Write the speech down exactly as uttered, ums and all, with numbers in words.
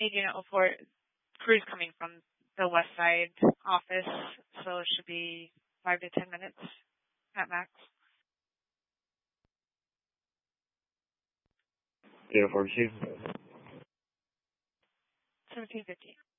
eighteen oh four, crew's coming from the west side office, so it should be five to ten minutes at max. eight oh four, Chief. seventeen fifty.